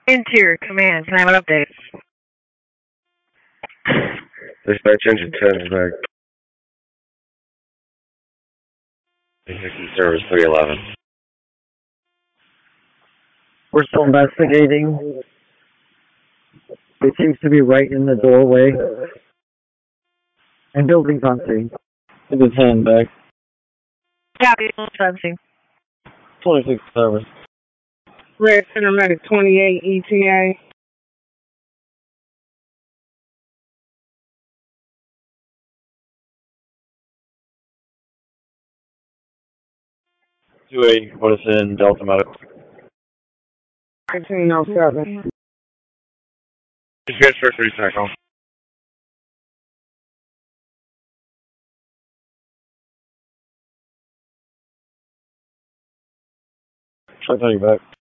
Interior command, can I have an update? Dispatch engine 10 is back. Service 311. We're still investigating. It seems to be right in the doorway. And building's on scene. It is 10 back. Copy, fencing. 26 service. Red Center Medic 28 ETA. Two eight. Put us in Delta Medical. 1907. Dispatch for 3 seconds. Try to take you back.